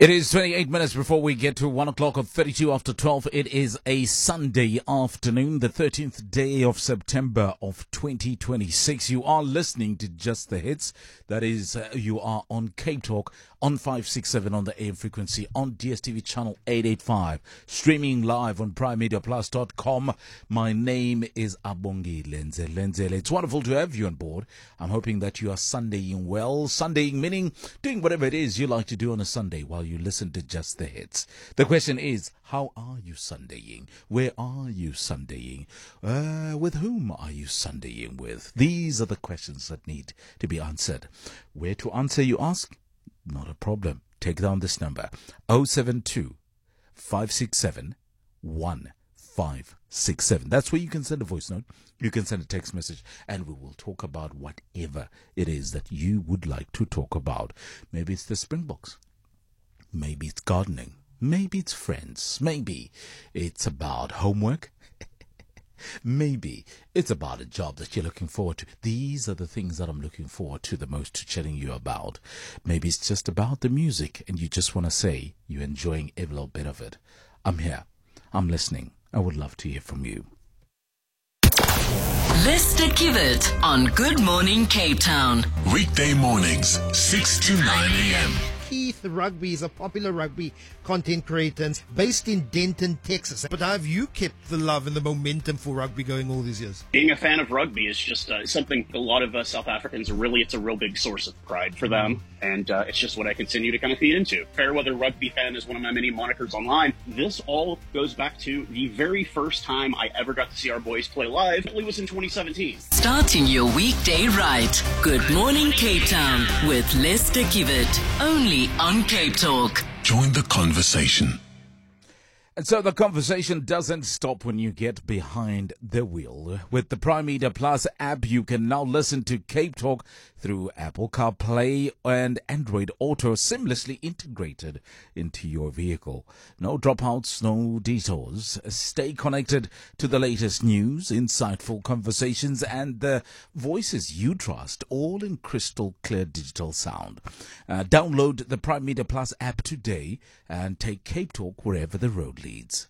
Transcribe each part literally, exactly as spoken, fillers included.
It is twenty-eight minutes before we get to one o'clock or thirty-two after twelve. It is a Sunday afternoon, the thirteenth day of September of twenty twenty-six. You are listening to Just the Hits. That is, uh, you are on Cape Talk on five sixty-seven on the A M frequency, on D S T V channel eight eighty-five, streaming live on prime media plus dot com. My name is Abongi Lenze Lenzele. It's wonderful to have you on board. I'm hoping that you are Sundaying well. Sundaying meaning doing whatever it is you like to do on a Sunday while you listen to Just the Hits. The question is, how are you Sundaying? Where are you Sundaying? Uh, with whom are you Sundaying with? These are the questions that need to be answered. Where to answer, you ask? Not a problem. Take down this number, oh seven two, five six seven, one five six seven. That's where you can send a voice note. You can send a text message, and we will talk about whatever it is that you would like to talk about. Maybe it's the Springboks. Maybe it's gardening. Maybe it's friends. Maybe it's about homework. Maybe it's about a job that you're looking forward to. These are the things that I'm looking forward to the most, to chatting you about. Maybe it's just about the music and you just want to say you're enjoying every little bit of it. I'm here. I'm listening. I would love to hear from you. Lister Kivett on Good Morning Cape Town. Weekday mornings, six to nine a.m. Keith Rugby is a popular rugby content creator based in Denton, Texas. But how have you kept the love and the momentum for rugby going all these years? Being a fan of rugby is just uh, something a lot of uh, South Africans really, it's a real big source of pride for them. And uh, it's just what I continue to kind of feed into. Fairweather Rugby Fan is one of my many monikers online. This all goes back to the very first time I ever got to see our boys play live. It was in twenty seventeen. Starting your weekday right. Good Morning Cape Town with Lister Kivett. Only on Cape Talk. Join the conversation. And so the conversation doesn't stop when you get behind the wheel. With the Prime Media Plus app, you can now listen to Cape Talk through Apple CarPlay and Android Auto, seamlessly integrated into your vehicle. No dropouts, no detours. Stay connected to the latest news, insightful conversations, and the voices you trust, all in crystal clear digital sound. Uh, download the Prime Media Plus app today and take Cape Talk wherever the road leads.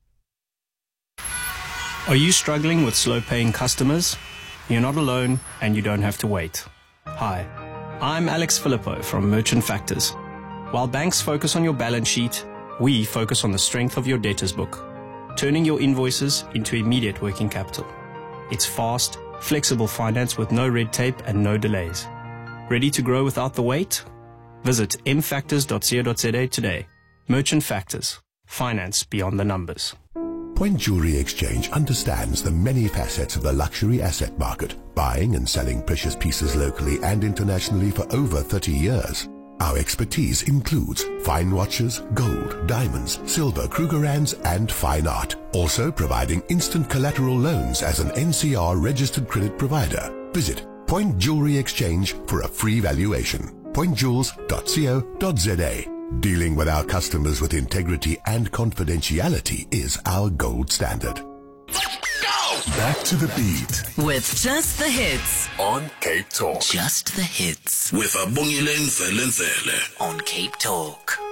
Are you struggling with slow-paying customers? You're not alone, and you don't have to wait. Hi, I'm Alex Filippo from Merchant Factors. While banks focus on your balance sheet, we focus on the strength of your debtors book, turning your invoices into immediate working capital. It's fast, flexible finance with no red tape and no delays. Ready to grow without the wait? Visit m factors dot co dot za today. Merchant Factors. Finance beyond the numbers. Point Jewelry Exchange understands the many facets of the luxury asset market, buying and selling precious pieces locally and internationally for over thirty years. Our expertise includes fine watches, gold, diamonds, silver, Krugerrands, and fine art. Also providing instant collateral loans as an N C R registered credit provider. Visit Point Jewelry Exchange for a free valuation. point jewels dot co dot za. Dealing with our customers with integrity and confidentiality is our gold standard. Go! Back to the beat. With Just the Hits. On Cape Talk. Just the Hits. With Abongi Lenze Lenzele. On Cape Talk.